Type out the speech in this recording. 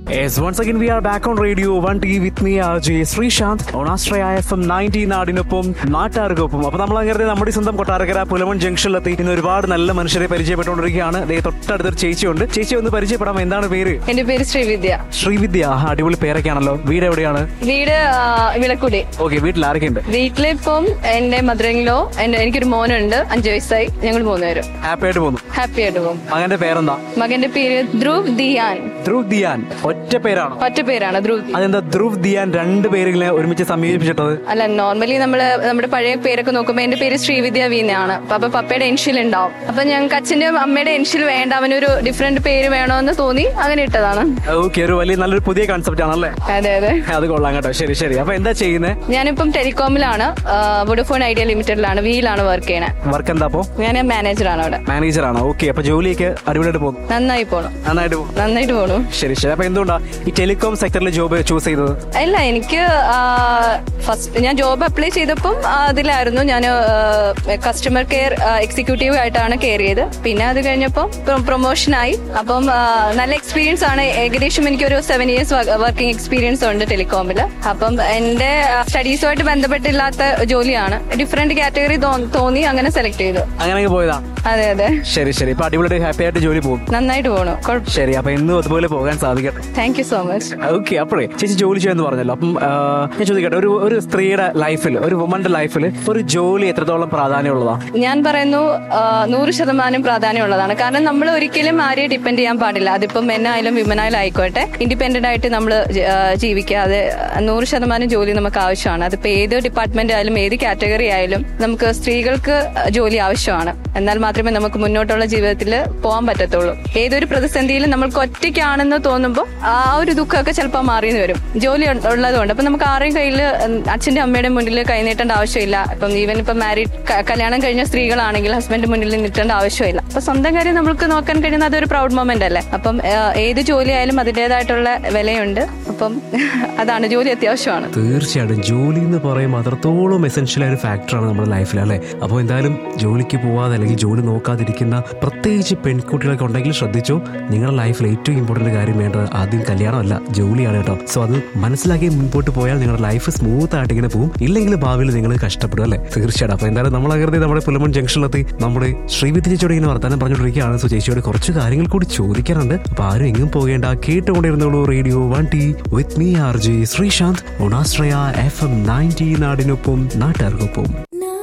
Yes, once again we are back on Radio 1T with me RJ Sreesanth on Astraya FM 90 നാടിനൊപ്പം നാട്ടാർക്കൊപ്പം. അപ്പോൾ നമ്മൾ അങ്ങനെ നമ്മുടെ സ്വന്തം കൊട്ടാരക്കര പുലമൺ ജംഗ്ഷനിലെത്തി ഇന്ന് ഒരുപാട് നല്ല മനുഷ്യരെ പരിചയപ്പെട്ടുകൊണ്ടിരിക്കുകയാണ്. തൊട്ടടുത്തൊരു ചേച്ചിയുണ്ട്. ചേച്ചി ഒന്ന് പരിചയപ്പെടാം, എന്താണ് പേര്? എന്റെ പേര് ശ്രീവിദ്യ. ശ്രീവിദ്യ, അടിപൊളി പേരൊക്കെയാണല്ലോ. വീട് എവിടെയാണ്? വീട് വിളക്കുടി. ഓക്കെ, വീട്ടിൽ ആരൊക്കെയുണ്ട്? വീട്ടിലിപ്പം എന്റെ മദറിംഗ്ലോ, എനിക്കൊരു മോനുണ്ട്, 5 വയസ്സായി. ഞങ്ങൾ 3 പേരും ഹാപ്പി ആയിട്ട് പോകുന്നു. ഹാപ്പി ആയിട്ട് പോകും. മകന്റെ പേരെന്താ? മകന്റെ പേര് ധ്രുവ് ദിയാൻ. ധ്രുവ് ദിയാൻ ഒറ്റ പേരാണോ? ഒറ്റ പേരാണ് ധ്രുവ്. അതെന്താ ധ്രുവ് ദിയാൻ രണ്ട് പേരുകളെ ഒരുമിച്ച് സമീപിച്ചിട്ടത്? അല്ല, നോർമലി നമ്മുടെ പഴയ പേരൊക്കെ നോക്കുമ്പോ എന്റെ പേര് ശ്രീവിദ്യ വീണയാണ്. അപ്പൊ പപ്പയുടെ എൻഷിൽ ഉണ്ടാവും. അപ്പൊ ഞങ്ങൾക്ക് അച്ഛന്റെ അമ്മയുടെ എൻഷിൽ വേണ്ട, അവനൊരു ഡിഫറെന്റ് പേര് വേണമെന്ന് തോന്നി അങ്ങനെ ഇട്ടതാണ്. ഓക്കെ, ഒരു വലിയ നല്ലൊരു പുതിയ കൺസെപ്റ്റ് ആണല്ലേ? അതെ അതെ, അത് കൊള്ളാം കേട്ടോ. ശരി ശരി. അപ്പൊ എന്താ ചെയ്യുന്നത്? ഞാനിപ്പം ടെലികോമിലാണ്, വോഡഫോൺ ഐഡിയ ലിമിറ്റഡിലാണ്, വിയിലാണ് വർക്ക് ചെയ്യണേ. വർക്ക് എന്താ? ഞാൻ മാനേജറാണ് അവിടെ. മാനേജറാണോ? ഓക്കെ. അപ്പൊ ജോലിയൊക്കെ അടിപൊളിയായിട്ട് പോകും? നന്നായിട്ട് പോണു. ശരി ശരി. അപ്പൊ എന്തുകൊണ്ടാ ഈ ടെലികോം സെക്ടറിൽ ജോബ് ചൂസ് ചെയ്തത്? അല്ല, എനിക്ക് ഫസ്റ്റ് ഞാൻ ജോബ് അപ്ലൈ ചെയ്തപ്പം അതിലായിരുന്നു. ഞാൻ കസ്റ്റമർ കെയർ എക്സിക്യൂട്ടീവ് ആയിട്ടാണ് കെയർ ചെയ്ത്. പിന്നെ അത് കഴിഞ്ഞപ്പോൾ പ്രൊമോഷനായി. അപ്പം നല്ല എക്സ്പീരിയൻസ് ആണ്. ഏകദേശം എനിക്കൊരു 7 years വർക്കിംഗ് എക്സ്പീരിയൻസ് ഉണ്ട് ടെലികോമിൽ. അപ്പം എന്റെ സ്റ്റഡീസുമായിട്ട് ബന്ധപ്പെട്ടില്ലാത്ത ജോലിയാണ്. ഡിഫറെന്റ് കാറ്റഗറി തോന്നി അങ്ങനെ സെലക്ട് ചെയ്തു. അങ്ങനെ പോയതാ? അതെ അതെ. ശരി ശരി. ഇപ്പൊ അടിപൊളിയായിട്ട് ഹാപ്പി ആയിട്ട് ജോലി പോകും? നന്നായിട്ട് പോകണം. ശരി. അപ്പൊ എന്നും അതുപോലെ പോകാൻ സാധിക്കട്ടെ. Thank you so much. Okay. അപ്പോഴേ ചേച്ചി ജോലി ചെയ്യുമെന്ന് പറഞ്ഞല്ലോ. അപ്പം ഞാൻ ചോദിക്കട്ടെ, ഒരു സ്ത്രീയുടെ ലൈഫിൽ, ഒരു വുമന്റെ ലൈഫിൽ ഒരു ജോലി എത്രത്തോളം പ്രാധാന്യമുള്ളതാണ്? ഞാൻ പറയുന്നു 100% പ്രാധാന്യമുള്ളതാണ്. കാരണം നമ്മൾ ഒരിക്കലും ആരെയും ഡിപ്പെൻഡ് ചെയ്യാൻ പാടില്ല. അതിപ്പം മെന്നായാലും വിമനായാലും ആയിക്കോട്ടെ, ഇൻഡിപെൻഡന്റ് ആയിട്ട് നമ്മൾ ജീവിക്കാതെ 100% ജോലി നമുക്ക് ആവശ്യമാണ്. അതിപ്പോ ഏത് ഡിപ്പാർട്ട്മെന്റ് ആയാലും ഏത് കാറ്റഗറി ആയാലും നമുക്ക് സ്ത്രീകൾക്ക് ജോലി ആവശ്യമാണ്. എന്നാൽ മാത്രമേ നമുക്ക് മുന്നോട്ടുള്ള ജീവിതത്തിൽ പോകാൻ പറ്റത്തുള്ളൂ. ഏതൊരു പ്രതിസന്ധിയിലും നമ്മൾക്ക് ഒറ്റയ്ക്കാണെന്ന് തോന്നുമ്പോൾ ആ ഒരു ദുഃഖമൊക്കെ ചിലപ്പോൾ മാറിയെന്ന് വരും, ജോലി ഉള്ളതുകൊണ്ട്. അപ്പൊ നമുക്ക് ആരെയും കയ്യിൽ, അച്ഛന്റെ അമ്മയുടെ മുന്നിൽ കൈ നീട്ടേണ്ട ആവശ്യമില്ല. ഇപ്പം ഈവൻ ഇപ്പം കല്യാണം കഴിഞ്ഞ സ്ത്രീകളാണെങ്കിൽ ഹസ്ബൻഡ് മുന്നിൽ നീട്ടേണ്ട ആവശ്യമില്ല. അപ്പൊ സ്വന്തം കാര്യം നമുക്ക് നോക്കാൻ കഴിയുന്ന അതൊരു പ്രൗഡ് മൊമെന്റ് അല്ലേ? അപ്പം ഏത് ജോലി ആയാലും അതിൻ്റെതായിട്ടുള്ള വിലയുണ്ട്. അപ്പം അതാണ്, ജോലി അത്യാവശ്യമാണ്. തീർച്ചയായിട്ടും ജോലി എന്ന് പറയുമ്പോൾ അത്രത്തോളം എസെൻഷ്യൽ ആയ ഒരു ഫാക്ടറാണ് നമ്മുടെ ലൈഫിൽ അല്ലേ? അപ്പോൾ എന്തായാലും ജോലിക്ക് പോവാതെ അല്ലെങ്കിൽ ജോലി നോക്കാതിരിക്കുന്ന പ്രത്യേകിച്ച് പെൺകുട്ടികളൊക്കെ ഉണ്ടെങ്കിൽ ശ്രദ്ധിച്ചോ, നിങ്ങളുടെ ലൈഫിൽ ഏറ്റവും ഇമ്പോർട്ടന്റ് കാര്യം വേണ്ടത് ആദ്യം കല്യാണമല്ല, ജോലിയാണ് കേട്ടോ. സോ അത് മനസ്സിലാക്കി മുൻപോട്ട് പോയാൽ നിങ്ങളുടെ ലൈഫ് സ്മൂത്ത് ആയിട്ട് ഇങ്ങനെ പോകും. ഇല്ലെങ്കിൽ ഭാവിയിൽ നിങ്ങൾ കഷ്ടപ്പെടും അല്ലേ? തീർച്ചയായിട്ടും. അപ്പൊ എന്തായാലും നമ്മൾ അകൃതി നമ്മുടെ പുലമൺ ജംഗ്ഷനിലെത്തി നമ്മുടെ ശ്രീവിദ്യ ചേച്ചിയോട് ഇങ്ങനെ വർത്താനം പറഞ്ഞുകൊണ്ടിരിക്കുകയാണ്. സോ ചേച്ചിയോട് കുറച്ച് കാര്യങ്ങൾ കൂടി ചോദിക്കാറുണ്ട്. അപ്പൊ ആരും എങ്ങും പോകേണ്ട, കേട്ടുകൊണ്ടിരുന്നോളൂ radio 1T with me RJ Sreesanth on Astraya FM 90 നാടിനൊപ്പം നാട്ടാർക്കൊപ്പം.